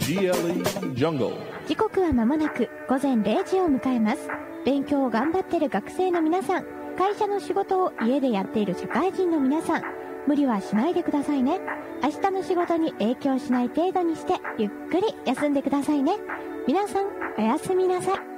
GLE Jungle。 時刻は間もなく午前0時を迎えます。勉強を頑張っている学生の皆さん、会社の仕事を家でやっている社会人の皆さん、無理はしないでくださいね。明日の仕事に影響しない程度にしてゆっくり休んでくださいね。皆さんおやすみなさい。